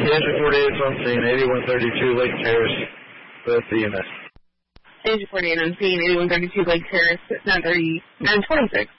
Danger 48 is on scene, 8132 Lake Terrace, with EMS. Danger 48 on scene, 8132 Lake Terrace, 926.